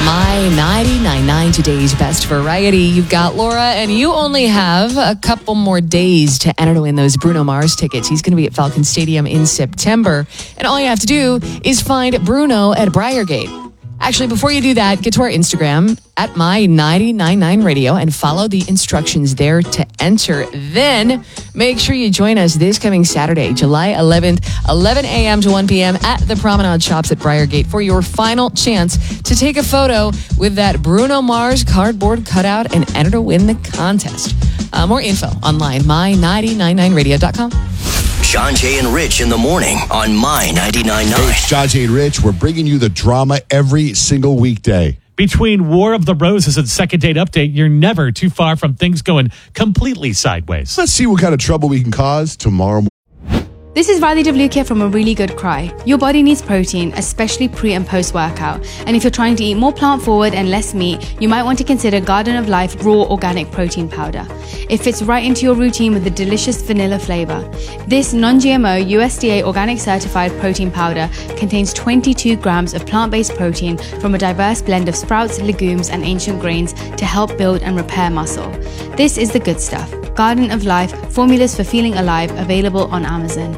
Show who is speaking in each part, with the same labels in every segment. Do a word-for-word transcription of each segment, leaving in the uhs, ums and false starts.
Speaker 1: My ninety-nine point nine, today's best variety. You've got Laura, and you only have a couple more days to enter to win those Bruno Mars tickets. He's going to be at Falcon Stadium in September, and all you have to do is find Bruno at Briargate. Actually, before you do that, get to our Instagram at my ninety-nine point nine radio and follow the instructions there to enter. Then make sure you join us this coming Saturday, July eleventh, eleven a.m. to one p.m. at the Promenade Shops at Briargate for your final chance to take a photo with that Bruno Mars cardboard cutout and enter to win the contest. Uh, more info online, my ninety-nine point nine radio dot com.
Speaker 2: John, Jay, and Rich in the morning on My ninety-nine point nine.
Speaker 3: Hey, it's John, Jay, and Rich. We're bringing you the drama every single weekday.
Speaker 4: Between War of the Roses and Second Date Update, you're never too far from things going completely sideways.
Speaker 3: Let's see what kind of trouble we can cause tomorrow morning.
Speaker 5: This is Riley Devlukia from A Really Good Cry. Your body needs protein, especially pre and post workout. And if you're trying to eat more plant forward and less meat, you might want to consider Garden of Life Raw Organic Protein Powder. It fits right into your routine with a delicious vanilla flavor. This non-G M O U S D A organic certified protein powder contains twenty-two grams of plant-based protein from a diverse blend of sprouts, legumes, and ancient grains to help build and repair muscle. This is the good stuff. Garden of Life, formulas for feeling alive, available on Amazon.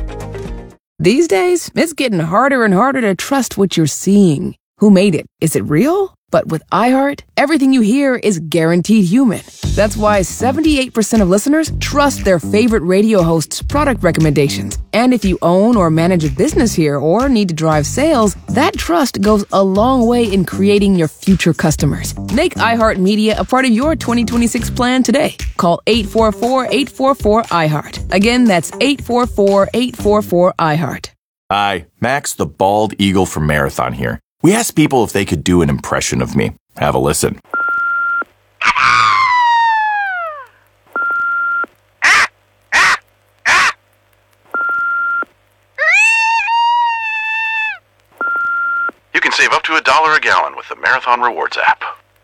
Speaker 6: These days, it's getting harder and harder to trust what you're seeing. Who made it? Is it real? But with iHeart, everything you hear is guaranteed human. That's why seventy-eight percent of listeners trust their favorite radio hosts' product recommendations. And if you own or manage a business here or need to drive sales, that trust goes a long way in creating your future customers. Make iHeartMedia a part of your twenty twenty-six plan today. Call eight four four, eight four four, iHeart. Again, that's eight four four, eight four four, iHeart.
Speaker 7: Hi, Max the Bald Eagle from Marathon here. We asked people if they could do an impression of me. Have a listen.
Speaker 8: You can save up to a dollar a gallon with the Marathon Rewards app.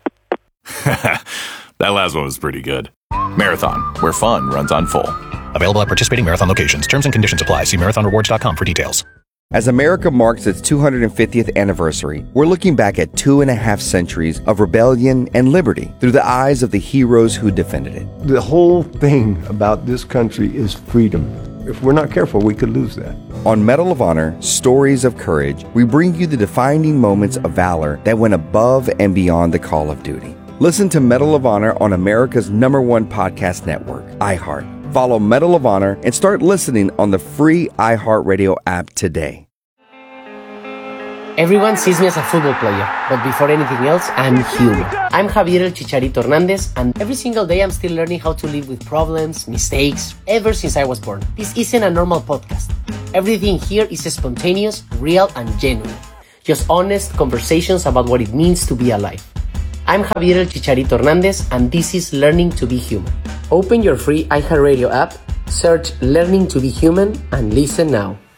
Speaker 7: That last one was pretty good. Marathon, where fun runs on full.
Speaker 9: Available at participating Marathon locations. Terms and conditions apply. See marathon rewards dot com for details.
Speaker 10: As America marks its two hundred fiftieth anniversary, we're looking back at two and a half centuries of rebellion and liberty through the eyes of the heroes who defended it.
Speaker 11: The whole thing about this country is freedom. If we're not careful, we could lose that.
Speaker 10: On Medal of Honor, Stories of Courage, we bring you the defining moments of valor that went above and beyond the call of duty. Listen to Medal of Honor on America's number one podcast network, iHeart. Follow Medal of Honor and start listening on the free iHeartRadio app today.
Speaker 12: Everyone sees me as a football player, but before anything else, I'm human. I'm Javier El Chicharito Hernandez, and every single day I'm still learning how to live with problems, mistakes, ever since I was born. This isn't a normal podcast. Everything here is spontaneous, real, and genuine. Just honest conversations about what it means to be alive. I'm Javier El Chicharito Hernandez, and this is Learning to be Human. Open your free iHeartRadio app, search Learning to be Human, and listen now.